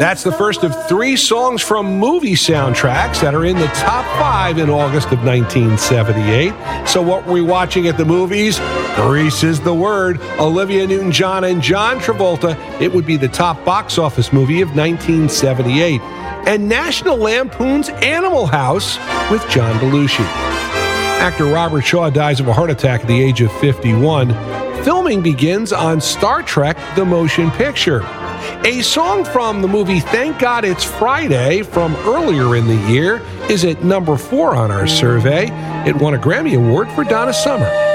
That's the first of 3 songs from movie soundtracks that are in the top 5 in August of 1978. So what were we watching at the movies? Grease is the word. Olivia Newton-John and John Travolta. It would be the top box office movie of 1978. And National Lampoon's Animal House with John Belushi. Actor Robert Shaw dies of a heart attack at the age of 51. Filming begins on Star Trek: The Motion Picture. A song from the movie Thank God It's Friday from earlier in the year is at number 4 on our survey. It won a Grammy Award for Donna Summer.